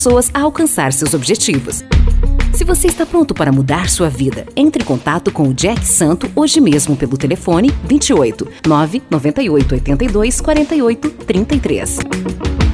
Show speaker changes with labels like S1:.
S1: pessoas a alcançar seus objetivos. Se você está pronto para mudar sua vida, entre em contato com o Jack Santo hoje mesmo pelo telefone 28 998 82 48 33.